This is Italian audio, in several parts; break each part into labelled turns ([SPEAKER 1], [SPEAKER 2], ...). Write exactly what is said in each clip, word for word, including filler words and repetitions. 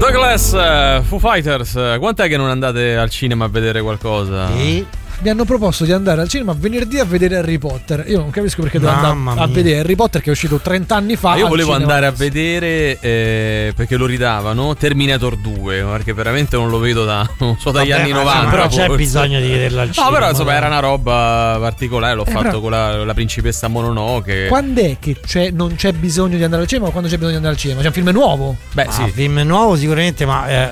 [SPEAKER 1] Douglas, uh, Foo Fighters, quant'è che non andate al cinema a vedere qualcosa?
[SPEAKER 2] Sì.
[SPEAKER 3] Mi hanno proposto di andare al cinema venerdì a vedere Harry Potter. Io non capisco perché devo andare a vedere Harry Potter che è uscito trenta anni fa.
[SPEAKER 1] Ma io volevo andare
[SPEAKER 3] adesso.
[SPEAKER 1] a vedere eh, perché lo ridavano Terminator due, perché veramente non lo vedo da non so dagli
[SPEAKER 2] Vabbè,
[SPEAKER 1] anni
[SPEAKER 2] ma
[SPEAKER 1] novanta.
[SPEAKER 2] però
[SPEAKER 1] forse.
[SPEAKER 2] c'è bisogno di vederlo al cinema.
[SPEAKER 1] No, però insomma era una roba particolare. L'ho
[SPEAKER 3] eh,
[SPEAKER 1] fatto
[SPEAKER 3] però,
[SPEAKER 1] con la, la principessa Mononoke.
[SPEAKER 3] Quando è che c'è, non c'è bisogno di andare al cinema o quando c'è bisogno di andare al cinema? C'è un film nuovo?
[SPEAKER 1] Beh,
[SPEAKER 2] ah,
[SPEAKER 1] sì.
[SPEAKER 2] Film nuovo sicuramente, ma eh,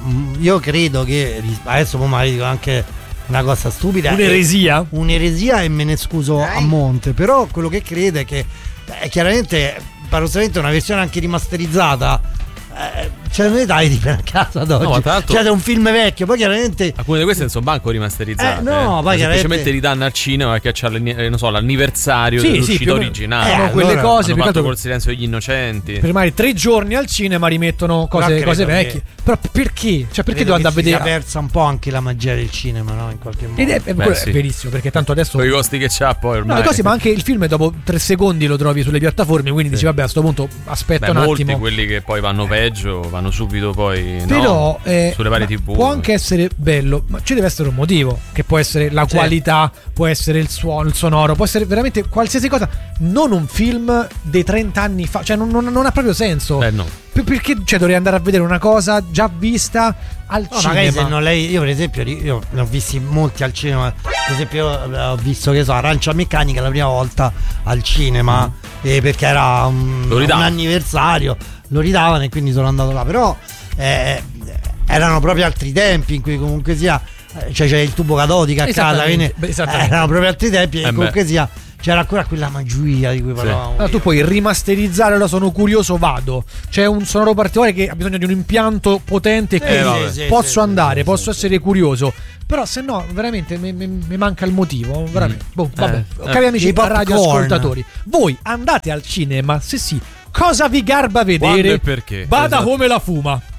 [SPEAKER 2] io credo che adesso poi magari dico anche una cosa stupida,
[SPEAKER 3] un'eresia
[SPEAKER 2] un'eresia e me ne scuso Dai. a monte, però quello che credo è che eh, chiaramente paradossalmente una versione anche rimasterizzata eh, cioè non ne dai di per casa d'oggi,
[SPEAKER 1] no, tanto,
[SPEAKER 2] cioè è un film vecchio, poi chiaramente
[SPEAKER 1] alcune di queste non sono banco rimasterizzate,
[SPEAKER 2] eh, no,
[SPEAKER 1] eh.
[SPEAKER 2] poi
[SPEAKER 1] semplicemente ridanno al cinema perché c'ha eh, non so, l'anniversario
[SPEAKER 3] sì,
[SPEAKER 1] dell'uscita
[SPEAKER 3] sì,
[SPEAKER 1] originale,
[SPEAKER 3] eh,
[SPEAKER 1] allora,
[SPEAKER 3] quelle cose
[SPEAKER 1] hanno fatto
[SPEAKER 3] col
[SPEAKER 1] col Silenzio degli Innocenti
[SPEAKER 3] per magari tre giorni al cinema rimettono cose, cose vecchie che... però perché? Cioè perché devo andare a vedere?
[SPEAKER 2] Si è persa un po' anche la magia del cinema, no? In qualche modo.
[SPEAKER 3] Ed è, è, Beh, sì. è verissimo, perché tanto adesso
[SPEAKER 1] con i costi che c'ha poi ormai.
[SPEAKER 3] No, le cose, ma anche il film dopo tre secondi lo trovi sulle piattaforme, quindi sì. dici vabbè a sto punto aspetta
[SPEAKER 1] Beh,
[SPEAKER 3] un
[SPEAKER 1] molti
[SPEAKER 3] attimo.
[SPEAKER 1] Quelli che poi vanno peggio vanno subito poi
[SPEAKER 3] però
[SPEAKER 1] no,
[SPEAKER 3] eh,
[SPEAKER 1] sulle varie tivù.
[SPEAKER 3] Può anche essere bello, ma ci deve essere un motivo, che può essere la certo. qualità, può essere il suono, il sonoro, può essere veramente qualsiasi cosa, non un film dei trenta anni fa, cioè non, non, non ha proprio senso.
[SPEAKER 1] Beh, no.
[SPEAKER 3] Perché cioè, dovrei andare a vedere una cosa già vista al
[SPEAKER 2] no,
[SPEAKER 3] cinema?
[SPEAKER 2] Magari se non lei, io per esempio io ne ho visti molti al cinema, per esempio ho visto che so Arancia Meccanica la prima volta al cinema mm. eh, perché era un, un anniversario, lo ridavano e quindi sono andato là, però eh, erano proprio altri tempi in cui comunque sia cioè c'è il tubo catodico a casa, quindi eh, erano proprio altri tempi e eh comunque beh. sia c'era ancora quella magia di cui parlavamo. Sì.
[SPEAKER 3] Allora, tu puoi rimasterizzare, lo sono curioso, vado. C'è un sonoro particolare che ha bisogno di un impianto potente e
[SPEAKER 2] eh,
[SPEAKER 3] quindi
[SPEAKER 2] sì, sì,
[SPEAKER 3] posso
[SPEAKER 2] sì,
[SPEAKER 3] andare,
[SPEAKER 2] sì,
[SPEAKER 3] posso
[SPEAKER 2] sì,
[SPEAKER 3] essere
[SPEAKER 2] sì.
[SPEAKER 3] curioso. Però se no, veramente mi, mi, mi manca il motivo. Veramente.
[SPEAKER 2] Mm.
[SPEAKER 3] Boh, vabbè.
[SPEAKER 2] Eh,
[SPEAKER 3] Cari
[SPEAKER 2] eh,
[SPEAKER 3] amici radioascoltatori, voi andate al cinema? Se sì, cosa vi garba vedere?
[SPEAKER 1] Quando e perché?
[SPEAKER 3] Bada
[SPEAKER 1] esatto.
[SPEAKER 3] come la fuma.